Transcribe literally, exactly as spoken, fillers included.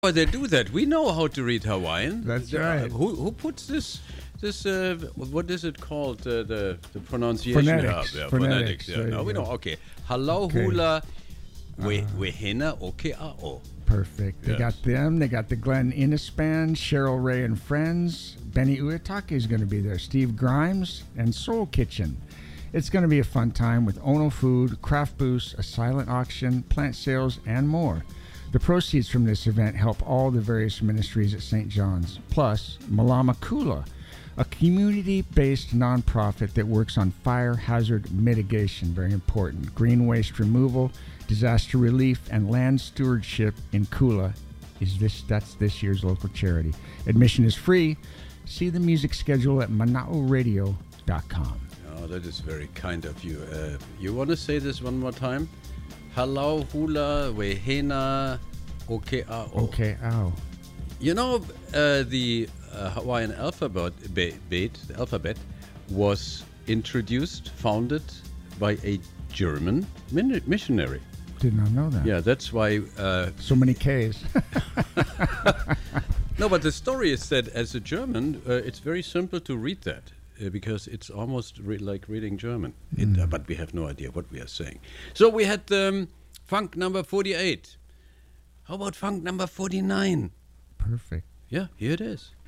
Why they do that? We know how to read Hawaiian. That's Uh, right. Who who puts this this uh, what is it called? Uh, the the pronunciation. Phonetics. Yeah, Phonetics. Yeah. There No, you we go. know. Okay. Halau Okay. hula we wehena oke ao. Perfect. They Yes. got them. They got the Glenn Innes Band, Cheryl Ray and Friends. Benny Uitake is going to be there. Steve Grimes and Soul Kitchen. It's going to be a fun time with Ono Food, Craft Boost, a silent auction, plant sales, and more. The proceeds from this event help all the various ministries at Saint John's. Plus, Malama Kula, a community-based nonprofit that works on fire hazard mitigation, very important, green waste removal, disaster relief, and land stewardship in Kula. Is this that's this year's local charity. Admission is free. See the music schedule at manao radio dot com. Oh, that is very kind of you. Uh, you want to say this one more time? Halau hula wehena oke ao. Okay, ow. You know, uh, the uh, Hawaiian alphabet, ba- bait, the alphabet was introduced, founded by a German min- missionary. Did not know that. Yeah, that's why. Uh, So many K's. no, but the story is that as a German, uh, it's very simple to read that uh, because it's almost re- like reading German. It, uh, but we have no idea what we are saying. So we had um, funk number forty-eight. How about funk number forty-nine? Perfect. Yeah, here it is.